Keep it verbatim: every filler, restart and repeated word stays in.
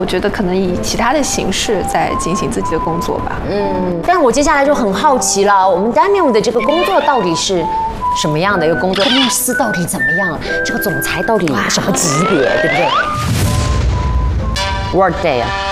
我觉得可能以其他的形式在进行自己的工作吧。 嗯，但我接下来就很好奇了，我们 Daniel 的这个工作到底是什么样的一个工作？面试到底怎么样？这个总裁到底什么级别，对不对？Workday 啊。